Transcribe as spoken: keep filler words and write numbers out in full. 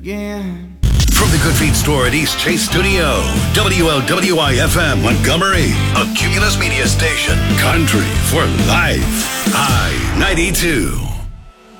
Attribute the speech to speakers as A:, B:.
A: again.
B: From the Good Feet store at East Chase Studio, W L W I F M Montgomery, a Cumulus Media Station. Country for life. I ninety-two.